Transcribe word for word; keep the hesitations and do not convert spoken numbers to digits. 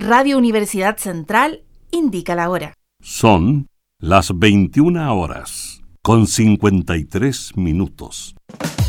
Radio Universidad Central indica la hora. Son las veintiuna horas, con cincuenta y tres minutos.